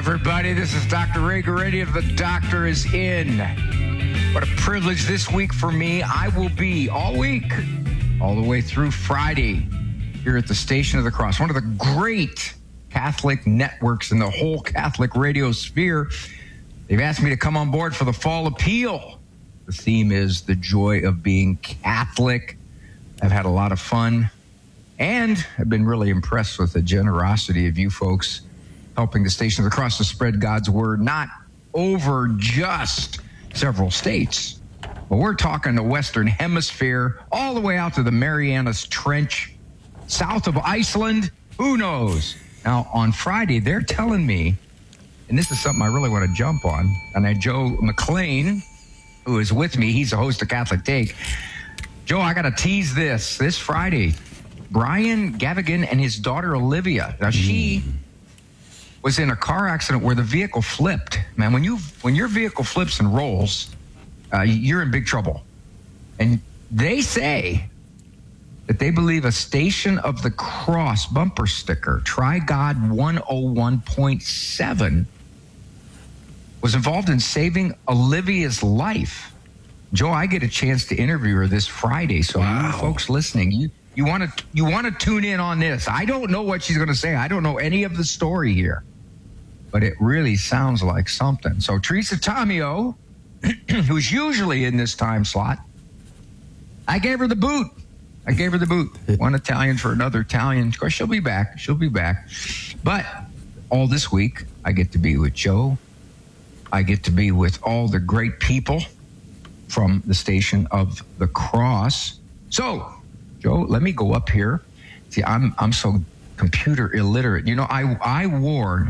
everybody. This is Dr. Ray Guarendi of The Doctor Is In. What a privilege this week for me. I will be all week, all the way through Friday, here at the Station of the Cross, one of the great Catholic networks in the whole Catholic radio sphere. They've asked me to come on board for the Fall Appeal. The theme is the joy of being Catholic. I've had a lot of fun, and I've been really impressed with the generosity of you folks helping the Station of the Cross to spread God's word, not over just several states, but we're talking the Western Hemisphere, all the way out to the Marianas Trench, south of Iceland. Who knows? Now, on Friday, they're telling me, and this is something I really want to jump on, and Joe McLean, who is with me, he's the host of Catholic Take. Joe, I got to tease this Friday. Brian Gavigan and his daughter Olivia. Now, she was in a car accident where the vehicle flipped. Man, when your vehicle flips and rolls, you're in big trouble. And they say that they believe a Station of the Cross bumper sticker, Try God 101.7, was involved in saving Olivia's life. Joe, I get a chance to interview her this Friday. So you folks listening, you want to tune in on this. I don't know what she's going to say. I don't know any of the story here, but it really sounds like something. So Teresa Tomeo, who's usually in this time slot, I gave her the boot. One Italian for another Italian. Of course, she'll be back. But all this week, I get to be with Joe. I get to be with all the great people from the Station of the Cross. So, Joe, let me go up here. See, I'm so computer illiterate. You know, I wore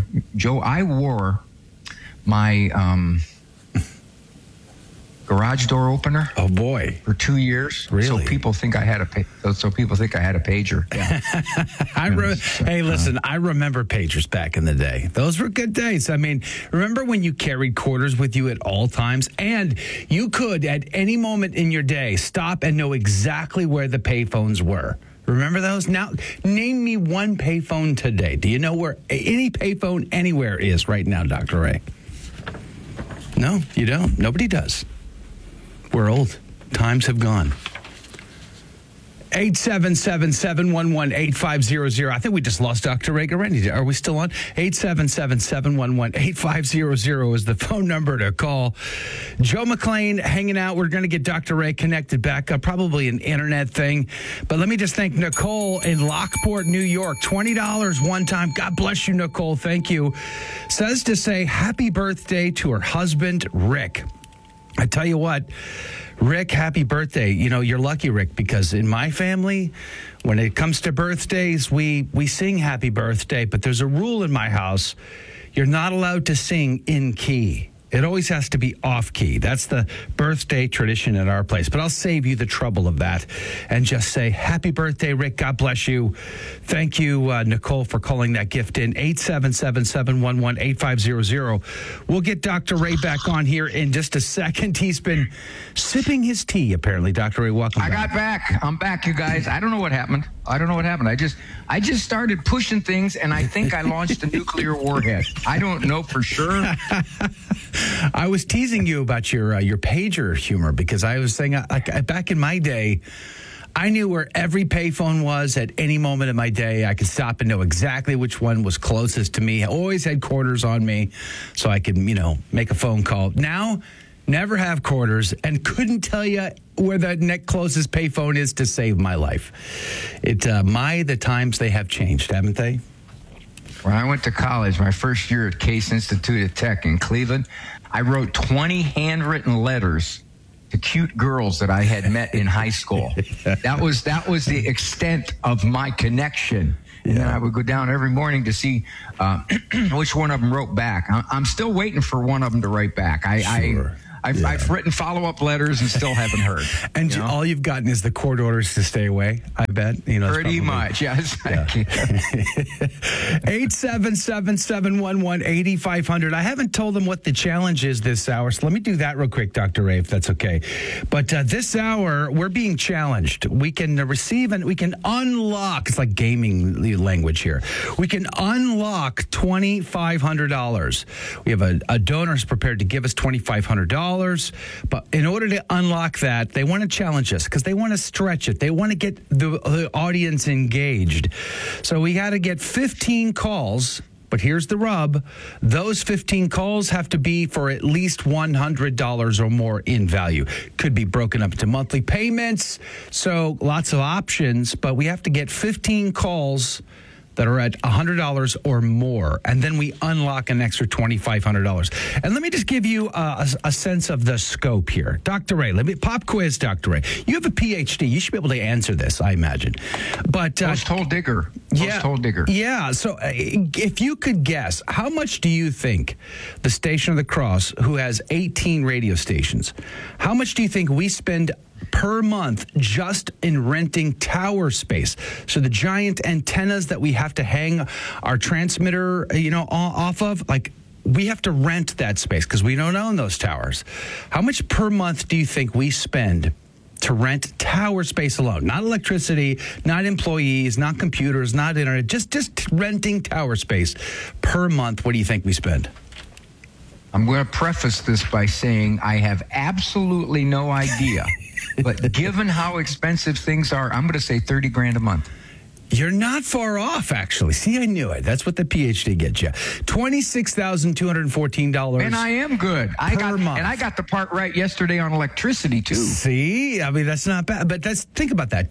my garage door opener. Oh boy, for 2 years. Really? So people think I had a pager. Yeah. Hey, listen, I remember pagers back in the day. Those were good days. I mean, remember when you carried quarters with you at all times, and you could at any moment in your day stop and know exactly where the payphones were. Remember those? Now, name me one payphone today. Do you know where any payphone anywhere is right now, Dr. Ray? No, you don't. Nobody does. We're old. Times have gone. 877-711-8500. I think we just lost Dr. Ray Guarendi. Are we still on? 877-711-8500 is the phone number to call. Joe McLean hanging out. We're going to get Dr. Ray connected back up, probably an internet thing. But let me just thank Nicole in Lockport, New York. $20 one time. God bless you, Nicole. Thank you. Says to say happy birthday to her husband, Rick. I tell you what, Rick, happy birthday. You know, you're lucky, Rick, because in my family, when it comes to birthdays, we sing happy birthday, but there's a rule in my house. You're not allowed to sing in key. It always has to be off key. That's the birthday tradition at our place. But I'll save you the trouble of that and just say, happy birthday, Rick. God bless you. Thank you, Nicole, for calling that gift in. 877-711-8500. We'll get Dr. Ray back on here in just a second. He's been sipping his tea, apparently. Dr. Ray, welcome back. I got back. I'm back, you guys. I don't know what happened. I just started pushing things, and I think I launched a nuclear warhead. I don't know for sure. I was teasing you about your pager humor because I was saying back in my day, I knew where every payphone was at any moment of my day. I could stop and know exactly which one was closest to me. I always had quarters on me so I could, make a phone call. Now, never have quarters and couldn't tell you where the next closest payphone is to save my life. The times they have changed, haven't they? When I went to college, my first year at Case Institute of Tech in Cleveland, I wrote 20 handwritten letters to cute girls that I had met in high school. That was the extent of my connection. Yeah. And then I would go down every morning to see which one of them wrote back. I'm still waiting for one of them to write back. Sure. I've written follow-up letters and still haven't heard. And all you've gotten is the court orders to stay away, I bet. Pretty much, yes. Yeah. 877-711-8500. I haven't told them what the challenge is this hour, so let me do that real quick, Dr. Ray, if that's okay. But this hour, we're being challenged. We can receive and we can unlock, it's like gaming language here. We can unlock $2,500. We have a donor's prepared to give us $2,500. But in order to unlock that, they want to challenge us because they want to stretch it. They want to get the audience engaged. So we got to get 15 calls. But here's the rub. Those 15 calls have to be for at least $100 or more in value. Could be broken up into monthly payments. So lots of options, but we have to get 15 calls that are at $100 or more, and then we unlock an extra $2,500. And let me just give you a sense of the scope here. Dr. Ray, let me pop quiz, Dr. Ray. You have a PhD. You should be able to answer this, I imagine. But Post-hole digger. Post-hole digger. Yeah, so if you could guess, how much do you think the Station of the Cross, who has 18 radio stations, how much do you think we spend per month just in renting tower space? So the giant antennas that we have to hang our transmitter, off of, like we have to rent that space because we don't own those towers. How much per month do you think we spend to rent tower space alone? Not electricity, not employees, not computers, not internet, just renting tower space per month. What do you think we spend? I'm going to preface this by saying I have absolutely no idea. But given how expensive things are, I'm going to say $30,000 a month. You're not far off, actually. See, I knew it. That's what the PhD gets you. $26,214. And I am good. Per month. And I got the part right yesterday on electricity, too. See? I mean, that's not bad. But think about that.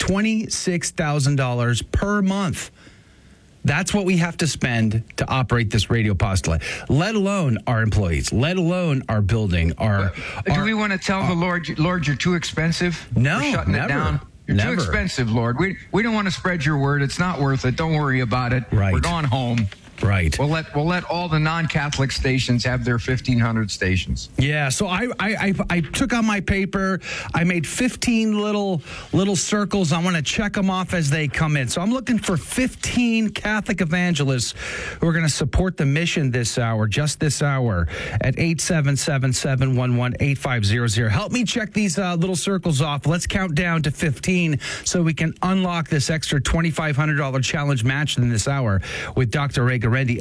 $26,000 per month. That's what we have to spend to operate this radio postulate, let alone our employees, let alone our building. Do we want to tell the Lord, you're too expensive? No, we're shutting it down. You're too expensive, Lord. We don't want to spread your word. It's not worth it. Don't worry about it. Right. We're going home. Right. We'll let all the non-Catholic stations have their 1,500 stations. Yeah. So I took on my paper. I made 15 little circles. I want to check them off as they come in. So I'm looking for 15 Catholic evangelists who are going to support the mission this hour, just this hour, at 877-711-8500. Help me check these little circles off. Let's count down to 15 so we can unlock this extra $2,500 challenge match in this hour with Dr. Ray Guarendi.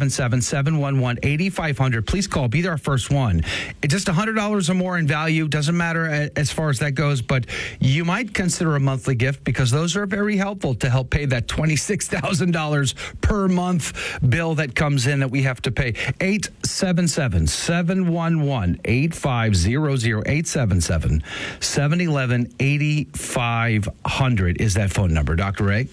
877-711-8500. Please call. Be our first one. It's just $100 or more in value. Doesn't matter as far as that goes, but you might consider a monthly gift because those are very helpful to help pay that $26,000 per month bill that comes in that we have to pay. 877-711-8500. 877-711-8500 is that phone number. Dr. Ray?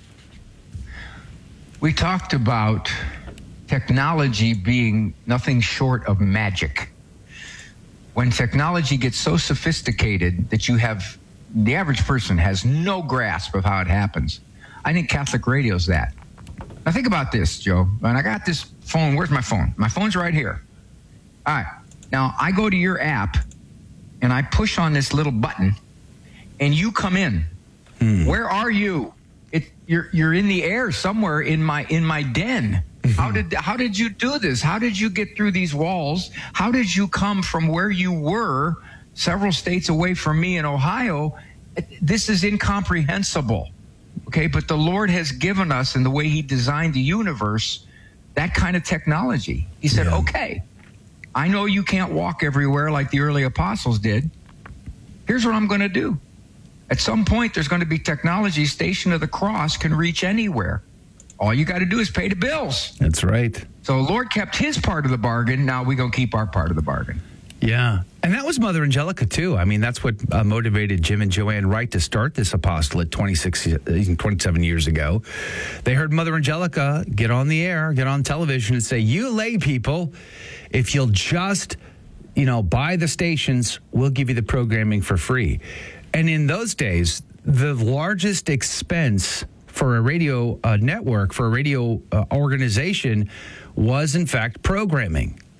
We talked about technology being nothing short of magic. When technology gets so sophisticated that the average person has no grasp of how it happens, I think Catholic radio's that. Now think about this, Joe. When I got this phone, where's my phone? My phone's right here. All right. Now I go to your app and I push on this little button and you come in. Where are you? You're in the air somewhere in my den. How did you do this? How did you get through these walls? How did you come from where you were several states away from me in Ohio? This is incomprehensible. Okay, but the Lord has given us, in the way he designed the universe, that kind of technology. He said, okay, I know you can't walk everywhere like the early apostles did. Here's what I'm going to do. At some point, there's going to be technology. Station of the Cross can reach anywhere. All you got to do is pay the bills. That's right. So the Lord kept his part of the bargain. Now we're going to keep our part of the bargain. Yeah. And that was Mother Angelica, too. I mean, that's what motivated Jim and Joanne Wright to start this apostolate 27 years ago. They heard Mother Angelica get on the air, get on television and say, you lay people, if you'll just, buy the stations, we'll give you the programming for free. And in those days, the largest expense for a radio network, for a radio organization, was in fact programming.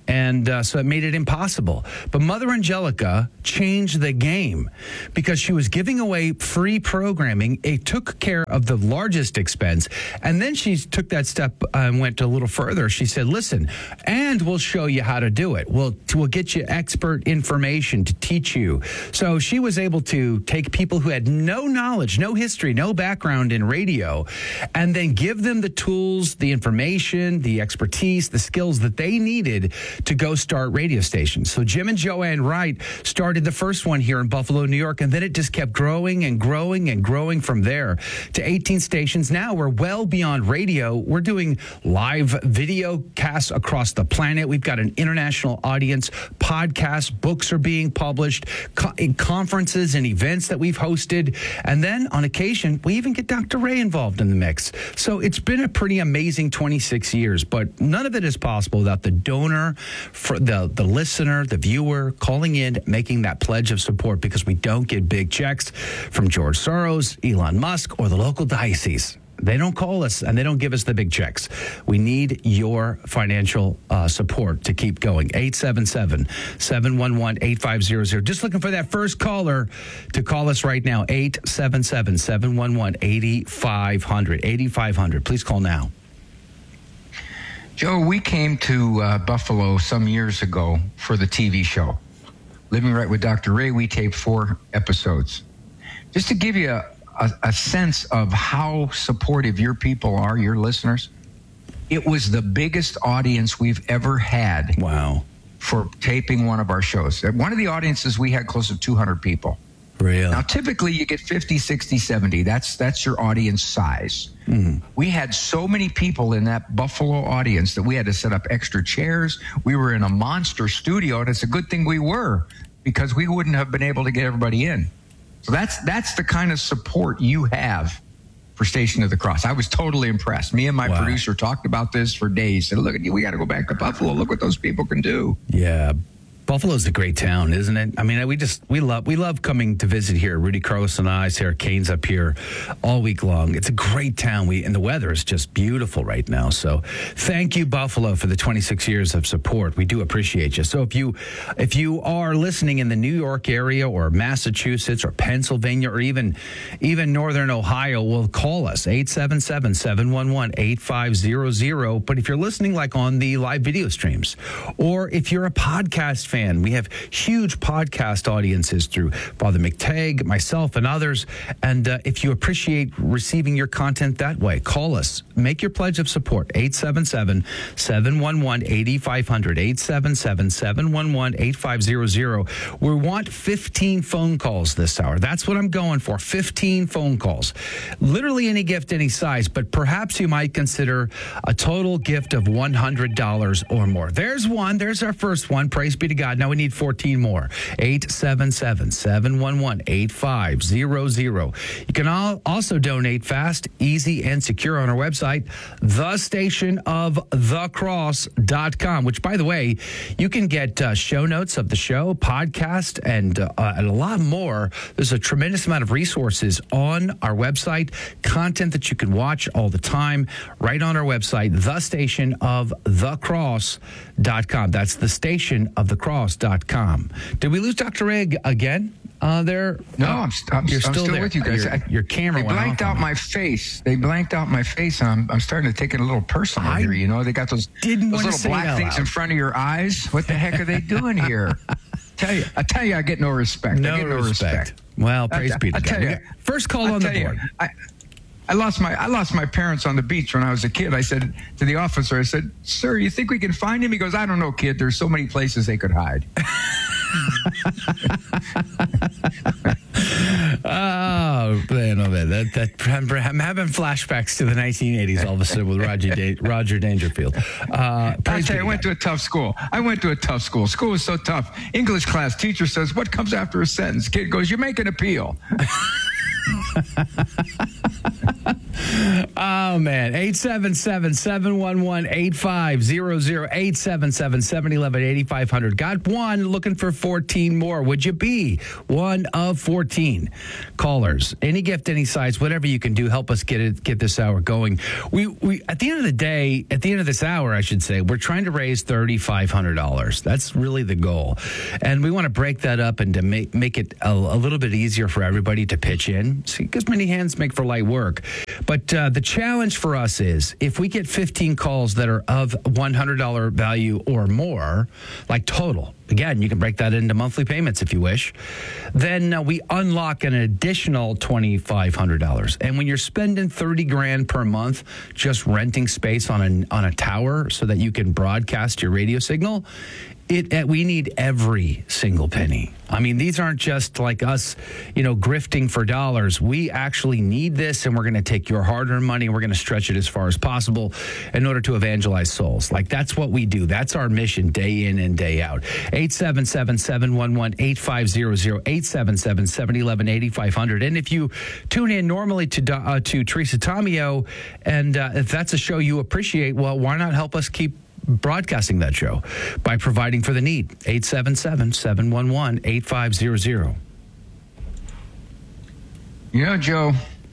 And so it made it impossible. But Mother Angelica changed the game because she was giving away free programming. It took care of the largest expense. And then she took that step and went a little further. She said, listen, and we'll show you how to do it. We'll get you expert information to teach you. So she was able to take people who had no knowledge, no history, no background in radio, and then give them the tools, the information, the expertise, the skills that they needed to go start radio stations. So Jim and Joanne Wright started the first one here in Buffalo, New York, and then it just kept growing and growing and growing from there to 18 stations. Now we're well beyond radio. We're doing live video casts across the planet. We've got an international audience, podcasts, books are being published, conferences and events that we've hosted. And then on occasion, we even get Dr. Ray involved in the mix. So it's been a pretty amazing 26 years, but none of it is possible without the donor, for the listener, the viewer calling in, making that pledge of support, because we don't get big checks from George Soros, Elon Musk, or the local diocese. They don't call us and they don't give us the big checks. We need your financial support to keep going. 877-711-8500. Just looking for that first caller to call us right now. 877-711-8500. 8500. Please call now. Joe, we came to Buffalo some years ago for the TV show. Living Right with Dr. Ray, we taped 4 episodes. Just to give you a sense of how supportive your people are, your listeners, it was the biggest audience we've ever had. Wow. For taping one of our shows. One of the audiences, we had close to 200 people. Really? Now, typically you get 50, 60, 70. That's your audience size. Mm-hmm. We had so many people in that Buffalo audience that we had to set up extra chairs. We were in a monster studio, and it's a good thing we were, because we wouldn't have been able to get everybody in. So that's the kind of support you have for Station of the Cross. I was totally impressed. Me and my producer talked about this for days. Said, look, we got to go back to Buffalo. Look what those people can do. Yeah. Buffalo's a great town, isn't it? I mean, we love coming to visit here. Rudy Carlos and I, Sarah Kane's up here all week long. It's a great town. And the weather is just beautiful right now. So thank you, Buffalo, for the 26 years of support. We do appreciate you. So if you are listening in the New York area or Massachusetts or Pennsylvania or even Northern Ohio, well, call us, 877-711-8500. But if you're listening like on the live video streams, or if you're a podcast fan, we have huge podcast audiences through Father McTagg, myself, and others. And if you appreciate receiving your content that way, call us. Make your pledge of support. 877-711-8500. 877-711-8500. We want 15 phone calls this hour. That's what I'm going for. 15 phone calls. Literally any gift, any size, but perhaps you might consider a total gift of $100 or more. There's one. There's our first one. Praise be to God. Now we need 14 more. 877-711-8500. You can also donate fast, easy, and secure on our website, thestationofthecross.com, which, by the way, you can get show notes of the show, podcast, and a lot more. There's a tremendous amount of resources on our website, content that you can watch all the time, right on our website, thestationofthecross.com. That's thestationofthecross.com. Did we lose Dr. Egg again? There? No, I'm still there. With you guys. Your camera went off. They blanked out my face. They blanked out my face, and I'm starting to take it a little personal here. You know, they got those little black things in front of your eyes. What the heck are they doing here? I tell you, I get no respect. No respect. Well, praise be to God. First call on the board. I lost my parents on the beach when I was a kid. I said to the officer, I said, "Sir, you think we can find him?" He goes, "I don't know, kid. There's so many places they could hide." Oh, man, I'm having flashbacks to the 1980s all of a sudden with Roger Dangerfield. I went to a tough school. School was so tough. English class teacher says, "What comes after a sentence?" Kid goes, "You make an appeal." Oh, man. 877-711-8500, 877-711-8500. Got one, looking for 14 more. Would you be one of 14 callers? Any gift, any size, whatever you can do, help us get this hour going. We at the end of the day, at the end of this hour, I should say, we're trying to raise $3,500. That's really the goal. And we want to break that up and to make it a little bit easier for everybody to pitch in. See, because many hands make for light work. But the challenge for us is if we get 15 calls that are of $100 value or more, like total, again, you can break that into monthly payments if you wish, then we unlock an additional $2,500. And when you're spending $30,000 per month just renting space on a tower so that you can broadcast your radio signal, we need every single penny. I mean, these aren't just like us, grifting for dollars. We actually need this, and we're going to take your hard-earned money and we're going to stretch it as far as possible in order to evangelize souls. Like, that's what we do. That's our mission day in and day out. 877-711-8500, 877-711-8500. And if you tune in normally to Teresa Tomeo, and if that's a show you appreciate, well, why not help us keep broadcasting that show by providing for the need? 877-711-8500. Joe,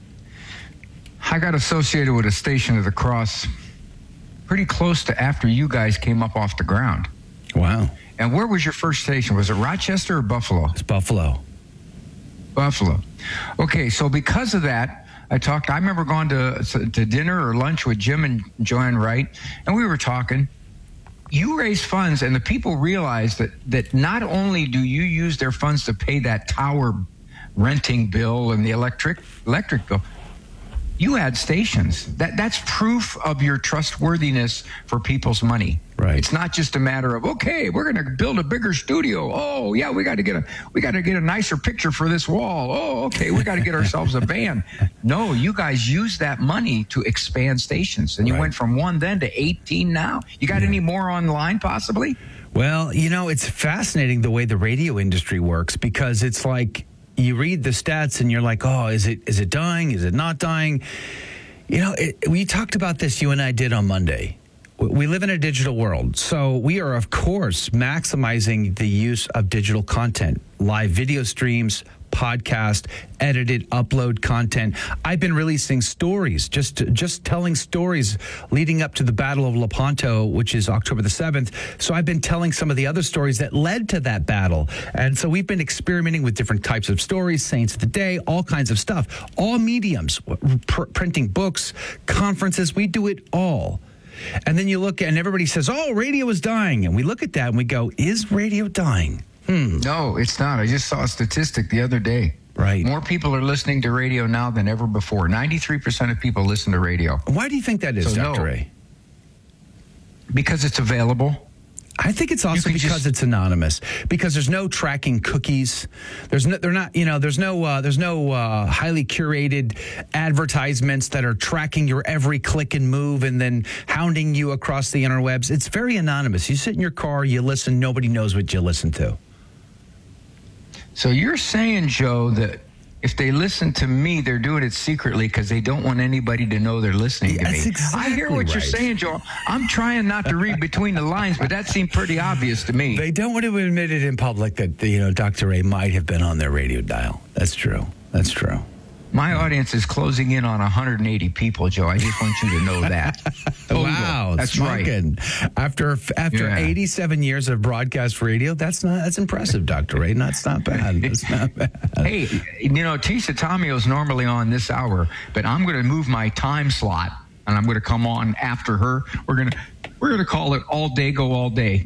I got associated with a Station of the Cross pretty close to after you guys came up off the ground. Wow. And where was your first station? Was it Rochester or Buffalo? It's Buffalo. Buffalo. Okay, so because of that, I remember going to dinner or lunch with Jim and Joanne Wright, and we were talking. You raise funds, and the people realize that not only do you use their funds to pay that tower renting bill and the electric bill, you add stations. That's proof of your trustworthiness for people's money. Right. It's not just a matter of, okay, we're going to build a bigger studio. Oh yeah, we got to get a nicer picture for this wall. Oh, okay, we got to get ourselves a van. No, you guys use that money to expand stations, and you went from 1 then to 18 now. You got any more online possibly? Well, it's fascinating the way the radio industry works, because it's like you read the stats and you're like, oh, is it dying? Is it not dying? We talked about this, you and I did on Monday. We live in a digital world, so we are, of course, maximizing the use of digital content, live video streams, podcast, edited, upload content. I've been releasing stories, just telling stories leading up to the Battle of Lepanto, which is October the 7th. So I've been telling some of the other stories that led to that battle. And so we've been experimenting with different types of stories, Saints of the Day, all kinds of stuff, all mediums, printing books, conferences. We do it all. And then you look and everybody says, oh, radio is dying. And we look at that and we go, is radio dying? No, it's not. I just saw a statistic the other day. Right. More people are listening to radio now than ever before. 93% of people listen to radio. Why do you think that is, Dr. Ray? Because it's available. I think it's also because it's anonymous. Because there's no tracking cookies. There's no highly curated advertisements that are tracking your every click and move and then hounding you across the interwebs. It's very anonymous. You sit in your car, you listen, nobody knows what you listen to. So you're saying, Joe, that if they listen to me, they're doing it secretly because they don't want anybody to know they're listening to me. Exactly I hear what you're saying, Joe. I'm trying not to read between the lines, but that seemed pretty obvious to me. They don't want to admit it in public that, Dr. Ray might have been on their radio dial. That's true. That's true. My audience is closing in on 180 people, Joe. I just want you to know that. Wow, that's smoking. Right. After 87 years of broadcast radio, that's impressive, Dr. Ray. That's not bad. That's not bad. Hey, Teresa Tomeo's normally on this hour, but I'm going to move my time slot, and I'm going to come on after her. We're going to call it All Day Go All Day.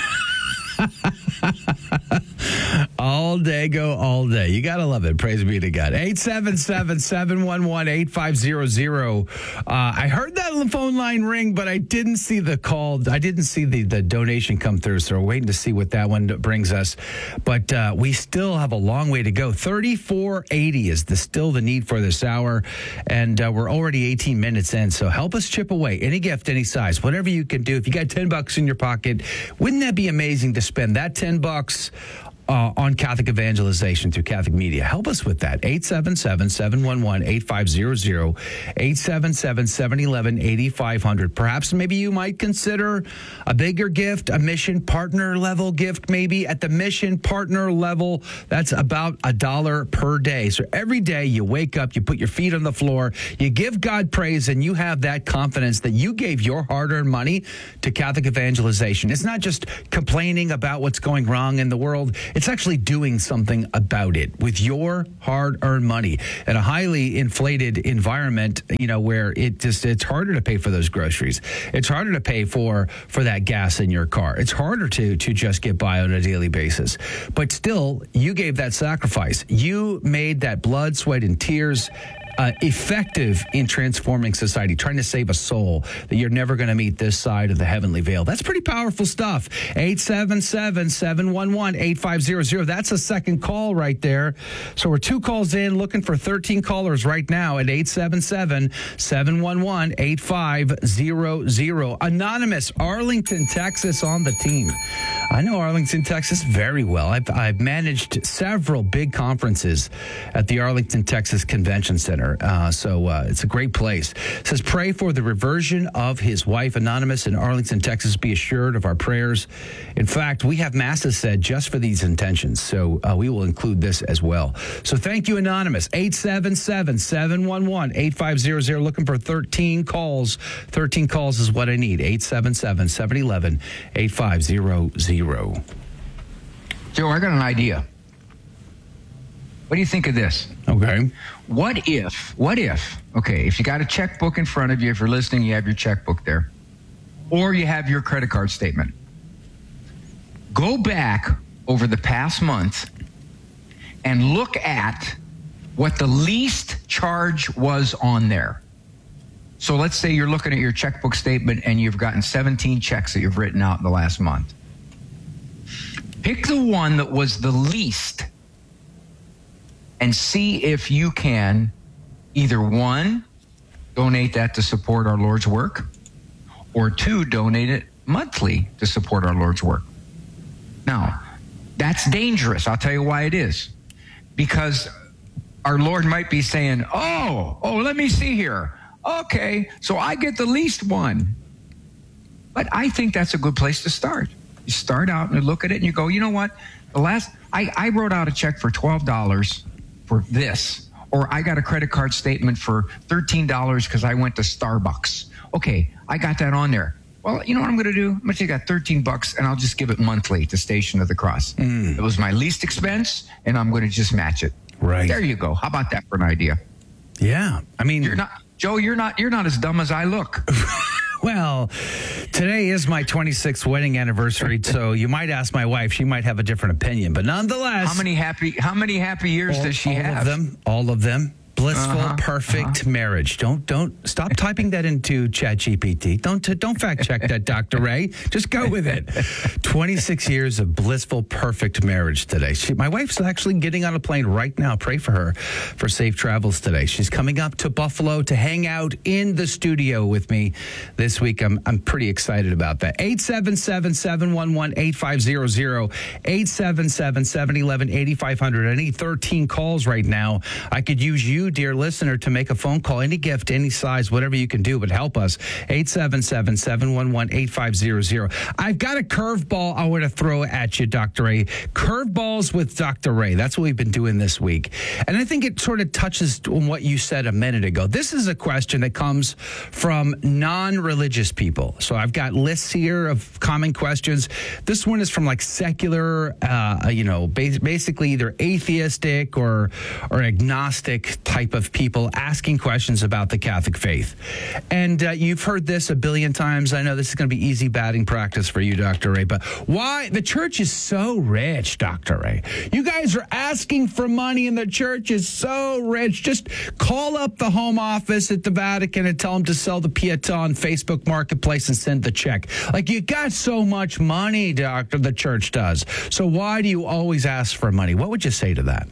All day, go all day. You got to love it. Praise be to God. 877-711-8500. I heard that on the phone line ring, but I didn't see the call. I didn't see the donation come through, so we're waiting to see what that one brings us. But we still have a long way to go. $34.80 is still the need for this hour, and we're already 18 minutes in, so help us chip away. Any gift, any size, whatever you can do. If you got $10 in your pocket, wouldn't that be amazing to spend that $10 on Catholic evangelization through Catholic media. Help us with that. 877-711-8500, 877-711-8500. Perhaps maybe you might consider a bigger gift, a mission partner level gift, maybe at the mission partner level. That's about $1 per day. So every day you wake up, you put your feet on the floor, you give God praise, and you have that confidence that you gave your hard-earned money to Catholic evangelization. It's not just complaining about what's going wrong in the world. It's actually doing something about it with your hard-earned money in a highly inflated environment, where it's harder to pay for those groceries. It's harder to pay for that gas in your car. It's harder to just get by on a daily basis. But still, you gave that sacrifice. You made that blood, sweat, and tears effective in transforming society, trying to save a soul that you're never going to meet this side of the heavenly veil. That's pretty powerful stuff. 877-711-8500. That's a second call right there. So we're 2 calls in, looking for 13 callers right now at 877-711-8500. Anonymous, Arlington, Texas on the team. I know Arlington, Texas very well. I've managed several big conferences at the Arlington, Texas Convention Center. So it's a great place. It says, pray for the reversion of his wife. Anonymous in Arlington, Texas. Be assured of our prayers. In fact, we have masses said just for these intentions. So we will include this as well. So thank you, Anonymous. 877-711-8500. Looking for 13 calls. 13 calls is what I need. 877-711-8500. Joe, I got an idea. What do you think of this? Okay. What if, if you got a checkbook in front of you, if you're listening, you have your checkbook there, or you have your credit card statement. Go back over the past month and look at what the least charge was on there. So let's say you're looking at your checkbook statement and you've gotten 17 checks that you've written out in the last month. Pick the one that was the least and see if you can either 1, donate that to support our Lord's work, or 2, donate it monthly to support our Lord's work. Now, that's dangerous. I'll tell you why it is. Because our Lord might be saying, oh, let me see here. Okay, so I get the least one. But I think that's a good place to start. You start out and you look at it and you go, you know what? I wrote out a check for $12 for this, or I got a credit card statement for $13 because I went to Starbucks. Okay, I got that on there. Well, you know what I'm going to do? I'm going to take that $13 and I'll just give it monthly to Station of the Cross. It was my least expense, and I'm going to just match it. Right. There you go. How about that for an idea? Yeah. I mean, you're not as dumb as I look. Well, today is my 26th wedding anniversary, so you might ask my wife. She might have a different opinion, but nonetheless. How many happy years does she have? All of them. Blissful, perfect marriage. Don't stop typing that into ChatGPT. Don't fact check that, Dr. Ray. Just go with it. 26 years of blissful, perfect marriage today. My wife's actually getting on a plane right now. Pray for her for safe travels today. She's coming up to Buffalo to hang out in the studio with me this week. I'm pretty excited about that. 877-711-8500, 877-711-8500. I need 13 calls right now. I could use you, dear listener, to make a phone call, any gift, any size, whatever you can do, but help us. 877-711-8500. I've got a curveball I want to throw at you, Dr. Ray. Curveballs with Dr. Ray. That's what we've been doing this week. And I think it sort of touches on what you said a minute ago. This is a question that comes from non-religious people. So I've got lists here of common questions. This one is from like secular, basically either atheistic or agnostic type of people asking questions about the Catholic faith. And you've heard this a billion times. I know this is going to be easy batting practice for you, Dr. Ray, but why? The church is so rich, Dr. Ray. You guys are asking for money and the church is so rich. Just call up the home office at the Vatican and tell them to sell the Pietà on Facebook Marketplace and send the check. Like, you got so much money, Doctor, the church does. So why do you always ask for money? What would you say to that?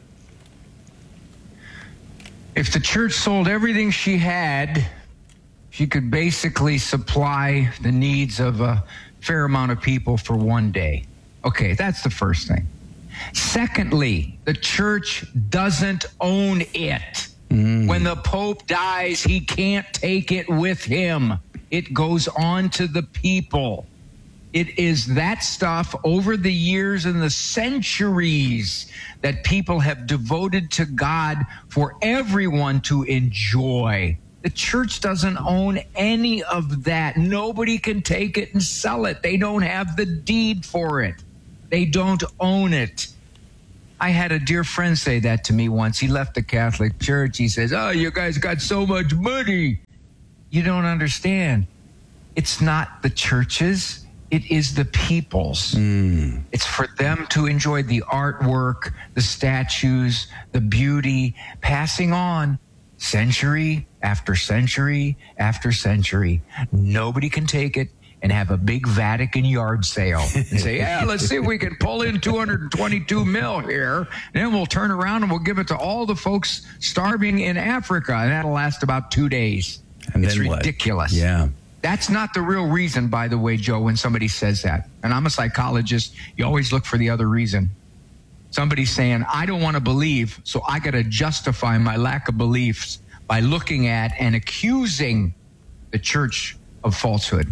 If the church sold everything she had, she could basically supply the needs of a fair amount of people for one day. Okay, that's the first thing. Secondly, the church doesn't own it. When the Pope dies, he can't take it with him. It goes on to the people. It is that stuff over the years and the centuries that people have devoted to God for everyone to enjoy. The church doesn't own any of that. Nobody can take it and sell it. They don't have the deed for it. They don't own it. I had a dear friend say that to me once. He left the Catholic Church. He says, "Oh, you guys got so much money." You don't understand. It's not the church's. It is the people's. It's for them to enjoy the artwork, the statues, the beauty, passing on century after century after century. Nobody can take it and have a big Vatican yard sale and say, "Yeah, let's see if we can pull in 222 mil here. And then we'll turn around and we'll give it to all the folks starving in Africa." And that'll last about 2 days. And it's then what? ridiculous. Yeah. That's not the real reason, by the way, Joe, when somebody says that. And I'm a psychologist. You always look for the other reason. Somebody's saying, "I don't want to believe, so I got to justify my lack of beliefs by looking at and accusing the church of falsehood."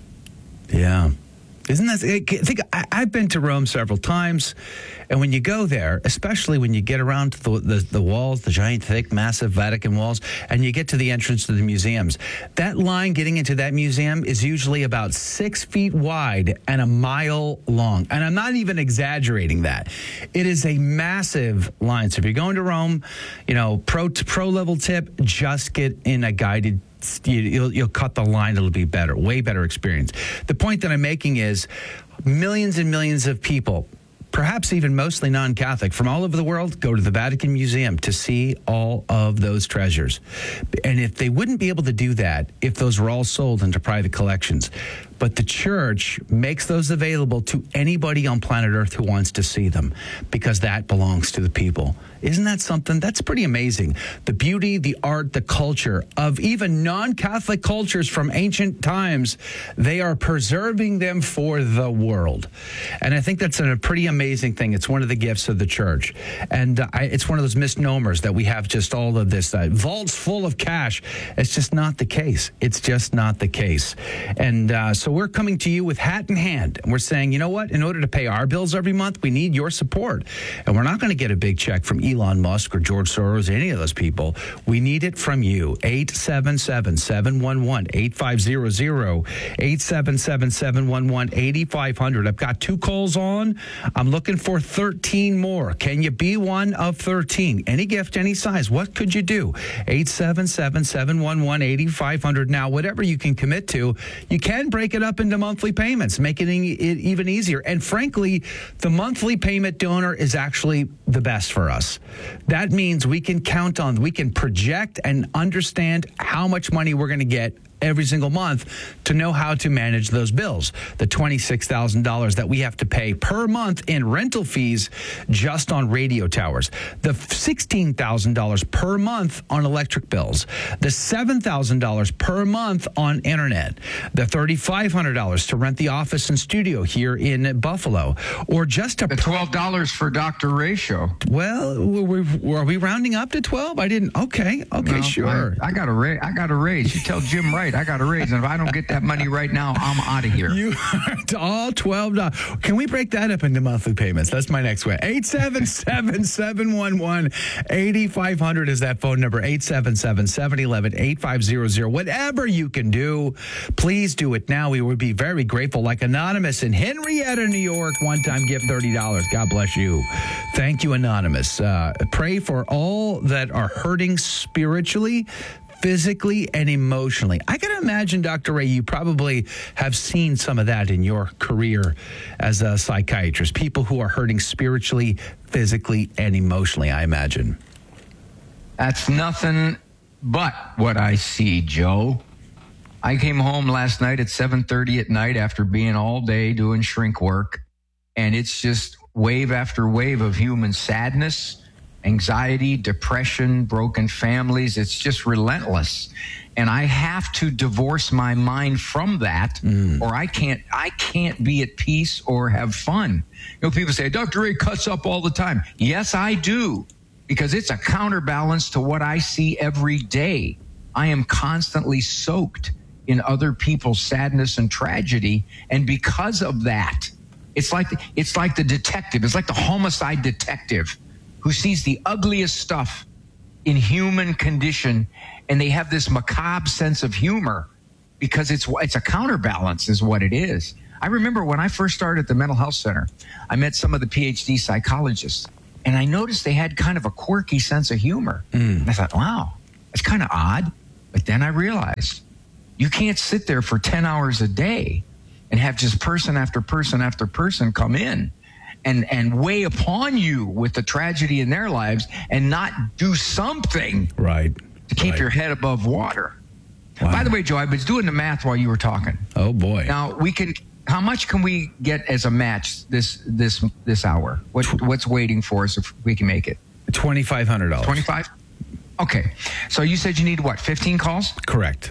Yeah. Isn't that? I've been to Rome several times, and when you go there, especially when you get around to the walls, the giant, thick, massive Vatican walls, and you get to the entrance to the museums, that line getting into that museum is usually about 6 feet wide and a mile long. And I'm not even exaggerating that. It is a massive line. So if you're going to Rome, pro level tip, just get in a guided. You'll cut the line. It'll be better, way better experience. The point that I'm making is millions and millions of people, perhaps even mostly non-Catholic, from all over the world, go to the Vatican Museum to see all of those treasures. And if they wouldn't be able to do that if those were all sold into private collections. But the church makes those available to anybody on planet Earth who wants to see them because that belongs to the people. Isn't that something? That's pretty amazing. The beauty, the art, the culture of even non-Catholic cultures from ancient times, they are preserving them for the world. And I think that's a pretty amazing thing. It's one of the gifts of the church. And it's one of those misnomers that we have just all of this vaults full of cash. It's just not the case. It's just not the case. And so we're coming to you with hat in hand. And we're saying, you know what? In order to pay our bills every month, we need your support. And we're not going to get a big check from Elon Musk or George Soros or any of those people. We need it from you. 877-711-8500. 877-711-8500. I've got 2 calls on. I'm looking for 13 more. Can you be one of 13? Any gift, any size. What could you do? 877-711-8500. Now, whatever you can commit to, you can break it up into monthly payments, making it even easier. And frankly, the monthly payment donor is actually the best for us. That means we can we can project and understand how much money we're going to get every single month to know how to manage those bills. The $26,000 that we have to pay per month in rental fees just on radio towers. The $16,000 per month on electric bills. The $7,000 per month on internet. The $3,500 to rent the office and studio here in Buffalo. Or just the $12 for Dr. Ray show. Well, are we rounding up to 12? I didn't. Okay, no, sure. I got a raise. You tell Jim Wright I got a raise, and if I don't get that money right now, I'm out of here. You all $12. Can we break that up into monthly payments? That's my next way. 877-711-8500 is that phone number. 877-711-8500. Whatever you can do, please do it now. We would be very grateful. Like Anonymous in Henrietta, New York, one-time gift $30. God bless you. Thank you, Anonymous. Pray for all that are hurting spiritually, physically, and emotionally. I can imagine, Dr. Ray, you probably have seen some of that in your career as a psychiatrist. People who are hurting spiritually, physically, and emotionally, I imagine. That's nothing but what I see, Joe. I came home last night at 7:30 at night after being all day doing shrink work, and it's just wave after wave of human sadness anxiety, depression, broken families. It's just relentless. And I have to divorce my mind from that, or I can't be at peace or have fun. You know, people say, Dr. Ray cuts up all the time. Yes, I do, because it's a counterbalance to what I see every day. I am constantly soaked in other people's sadness and tragedy. And because of that, it's like the detective. It's like the homicide detective who sees the ugliest stuff in human condition, and they have this macabre sense of humor because it's a counterbalance is what it is. I remember when I first started at the mental health center, I met some of the PhD psychologists, and I noticed they had kind of a quirky sense of humor. And I thought, wow, it's kind of odd. But then I realized you can't sit there for 10 hours a day and have just person after person after person come in and weigh upon you with the tragedy in their lives and not do something to keep your head above water. Wow. By the way, Joe, I was doing the math while you were talking. Oh boy! Now how much can we get as a match this hour? What's waiting for us if we can make it? $2,500. 25. Okay, so you said you need what? 15 calls? Correct.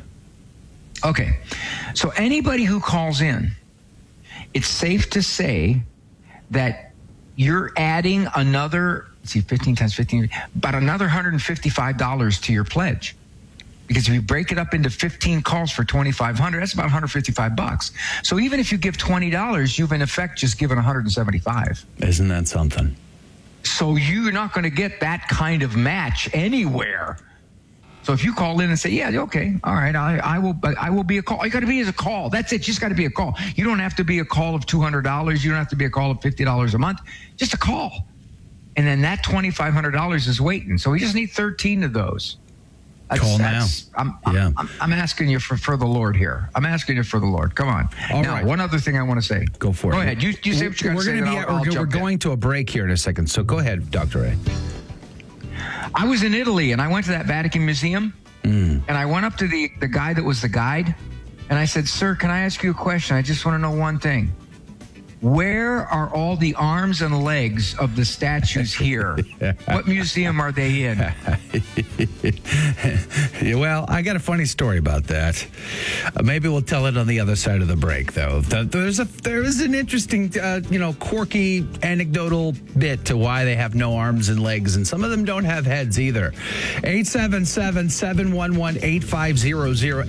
Okay, so anybody who calls in, it's safe to say that you're adding another, 15 times 15, about another $155 to your pledge. Because if you break it up into 15 calls for $2,500, that's about $155. So even if you give $20, you've in effect just given $175. Isn't that something? So you're not going to get that kind of match anywhere. So if you call in and say, yeah, okay, all right, I will be a call. All you got to be is a call. That's it. Just got to be a call. You don't have to be a call of $200. You don't have to be a call of $50 a month. Just a call. And then that $2,500 is waiting. So we just need 13 of those. Call now. I'm asking you for the Lord here. I'm asking you for the Lord. Come on. Now, one other thing I want to say. Go for it. Go ahead. You say what you're going to say. We're going to a break here in a second. So go ahead, Dr. Ray. I was in Italy, and I went to that Vatican Museum, and I went up to the guy that was the guide, and I said, sir, can I ask you a question? I just want to know one thing. Where are all the arms and legs of the statues here? What museum are they in? Well, I got a funny story about that. Maybe we'll tell it on the other side of the break, though. There is an interesting, quirky, anecdotal bit to why they have no arms and legs, and some of them don't have heads either. 877-711-8500,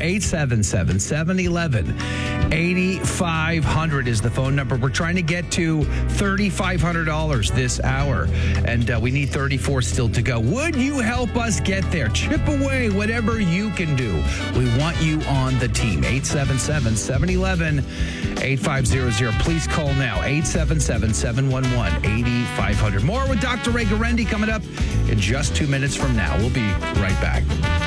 877-711-8500 is the phone number. We're trying to get to $3,500 this hour, and we need 34 still to go. Would you help us get there? Chip away whatever you can do. We want you on the team. 877-711-8500. Please call now. 877-711-8500. More with Dr. Ray Guarendi coming up in just 2 minutes from now. We'll be right back.